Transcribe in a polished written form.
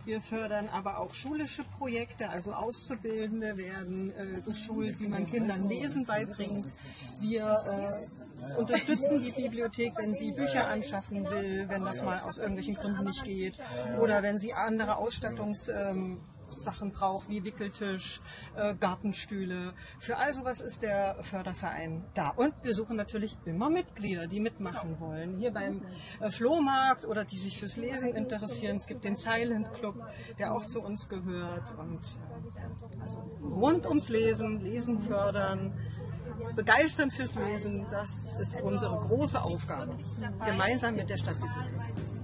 Wir fördern aber auch schulische Projekte, also Auszubildende werden geschult, wie man Kindern Lesen beibringt. Wir unterstützen die Bibliothek, wenn sie Bücher anschaffen will, wenn das mal aus irgendwelchen Gründen nicht geht oder wenn sie andere Ausstattungssachen braucht, wie Wickeltisch, Gartenstühle. Für all sowas ist der Förderverein da. Und wir suchen natürlich immer Mitglieder, die mitmachen wollen. Hier beim Flohmarkt oder die sich fürs Lesen interessieren. Es gibt den Silent Club, der auch zu uns gehört. Und also rund ums Lesen, Lesen fördern, begeistern fürs Lesen, das ist unsere große Aufgabe, gemeinsam mit der Stadtbibliothek.